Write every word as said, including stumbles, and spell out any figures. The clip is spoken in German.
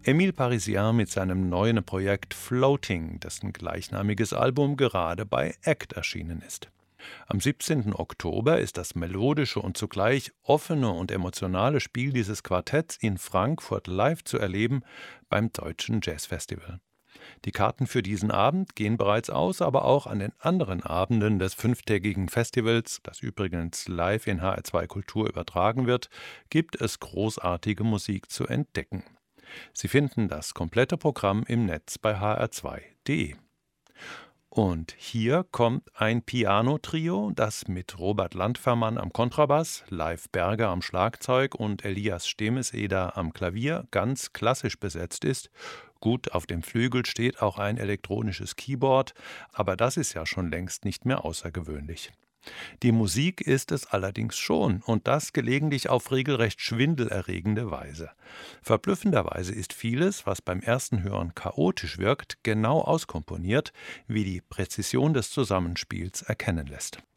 Emile Parisien mit seinem neuen Projekt Floating, dessen gleichnamiges Album gerade bei Act erschienen ist. Am siebzehnten Oktober ist das melodische und zugleich offene und emotionale Spiel dieses Quartetts in Frankfurt live zu erleben beim Deutschen Jazzfestival. Die Karten für diesen Abend gehen bereits aus, aber auch an den anderen Abenden des fünftägigen Festivals, das übrigens live in H R zwei Kultur übertragen wird, gibt es großartige Musik zu entdecken. Sie finden das komplette Programm im Netz bei h r zwei punkt de. Und hier kommt ein Piano-Trio, das mit Robert Landfermann am Kontrabass, Leif Berger am Schlagzeug und Elias Stemeseder am Klavier ganz klassisch besetzt ist. Gut, auf dem Flügel steht auch ein elektronisches Keyboard, aber das ist ja schon längst nicht mehr außergewöhnlich. Die Musik ist es allerdings schon, und das gelegentlich auf regelrecht schwindelerregende Weise. Verblüffenderweise ist vieles, was beim ersten Hören chaotisch wirkt, genau auskomponiert, wie die Präzision des Zusammenspiels erkennen lässt.